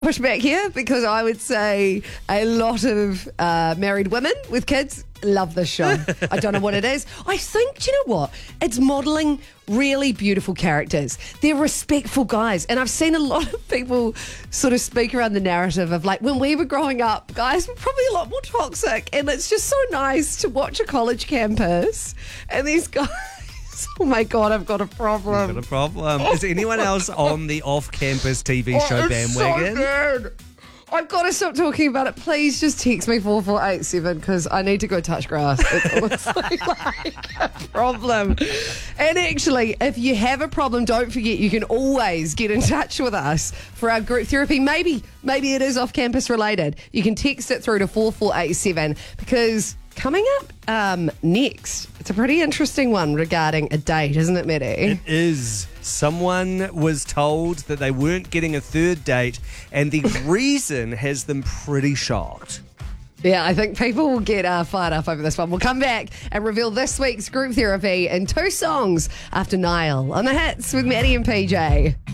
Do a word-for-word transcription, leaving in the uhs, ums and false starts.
push back here because I would say a lot of uh, married women with kids love this show. I don't know what it is. I think, do you know what? It's modelling really beautiful characters. They're respectful guys. And I've seen a lot of people sort of speak around the narrative of like, when we were growing up, guys were probably a lot more toxic. And it's just so nice to watch a college campus and these guys. Oh my God, I've got a problem. You've got a problem. Is anyone else on the off-campus T V show oh, bandwagon? So good. I've got to stop talking about it. Please just text me four four eight seven because I need to go touch grass. It's honestly like a problem. And actually, if you have a problem, don't forget you can always get in touch with us for our group therapy. Maybe, maybe it is off-campus related. You can text it through to four four eight seven because coming up um, next, it's a pretty interesting one regarding a date, isn't it, Maddie? It is. Someone was told that they weren't getting a third date, and the reason has them pretty shocked. Yeah, I think people will get uh, fired up over this one. We'll come back and reveal this week's group therapy in two songs after Niall on the hits with Maddie and P J.